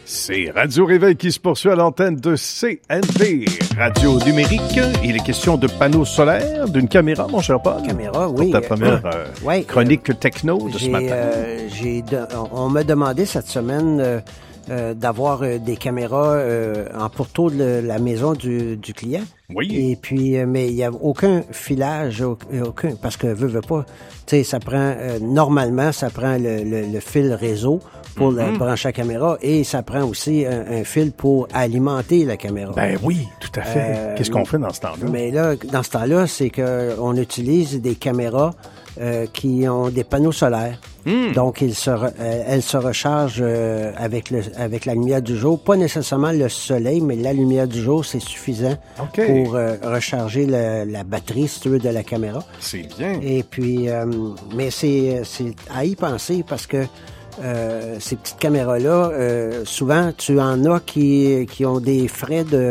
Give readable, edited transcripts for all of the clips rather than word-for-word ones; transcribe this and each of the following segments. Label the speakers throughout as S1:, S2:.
S1: C'est Radio Réveil qui se poursuit à l'antenne de CNV, Radio Numérique. Il est question de panneaux solaires, d'une caméra, mon cher Paul.
S2: Caméra, oui.
S1: Pour ta première chronique techno de ce matin.
S2: On m'a demandé cette semaine d'avoir des caméras en pourtour de la maison du client.
S1: Oui.
S2: Et puis, mais il n'y a aucun filage, aucun, parce que veut pas, tu sais, ça prend, normalement, ça prend le fil réseau pour brancher la caméra et ça prend aussi un fil pour alimenter la caméra.
S1: Ben oui, tout à fait. Qu'est-ce qu'on fait dans ce temps-là?
S2: Mais là, dans ce temps-là, c'est qu'on utilise des caméras qui ont des panneaux solaires. Donc, elles se rechargent avec la lumière du jour. Pas nécessairement le soleil, mais la lumière du jour, c'est suffisant pour recharger la batterie, si tu veux, de la caméra.
S1: C'est bien.
S2: Et puis, mais c'est à y penser parce que ces petites caméras-là, souvent, tu en as qui ont des frais de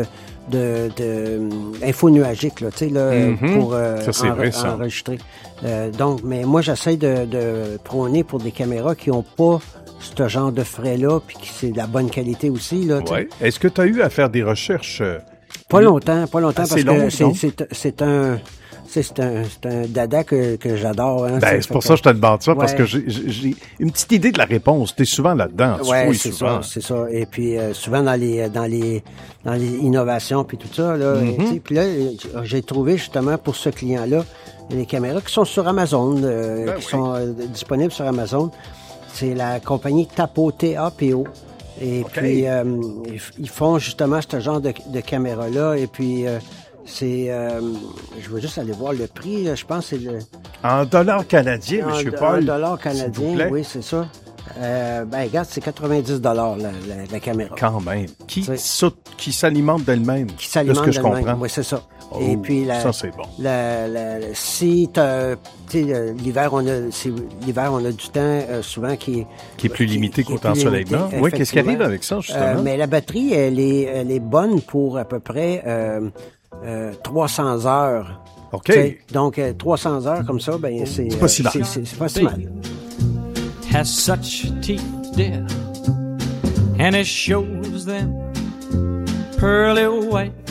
S2: info nuagique, là, tu sais, là, pour enregistrer. Donc, mais moi, j'essaie de prôner pour des caméras qui n'ont pas ce genre de frais-là, puis qui c'est de la bonne qualité aussi, là.
S1: Ouais. Est-ce que tu as eu à faire des recherches?
S2: Pas longtemps, parce
S1: long,
S2: que c'est un dada que j'adore. Hein,
S1: c'est pour ça que je te demande ça, parce que j'ai une petite idée de la réponse. Tu es souvent là-dedans.
S2: Oui, c'est ça. Et puis, souvent dans les innovations, puis tout ça, là. Puis là, j'ai trouvé justement pour ce client-là des caméras qui sont sur Amazon, sont disponibles sur Amazon. C'est la compagnie Tapo, T-A-P-O. Et puis, ils font justement ce genre de caméra-là. Et puis, c'est... je veux juste aller voir le prix. Là, je pense que c'est le...
S1: En dollars canadiens, M. Paul.
S2: En dollars canadiens, oui, c'est ça. Regarde, c'est 90 la caméra.
S1: Quand même. Qui s'alimente d'elle-même.
S2: Qui s'alimente
S1: de ce que je comprends.
S2: Oui, c'est ça.
S1: Oh,
S2: et puis,
S1: ça, c'est bon.
S2: Si l'hiver, on a du temps souvent qui est
S1: plus limité qu'au temps ensoleillement. Oui, qu'est-ce qui arrive avec ça, justement?
S2: Mais la batterie, elle est bonne pour à peu près 300 heures.
S1: OK.
S2: Donc, 300 heures comme ça, ben c'est
S1: pas si mal.
S2: C'est pas si mal.
S3: Has such teeth, dear, and it shows them pearly white.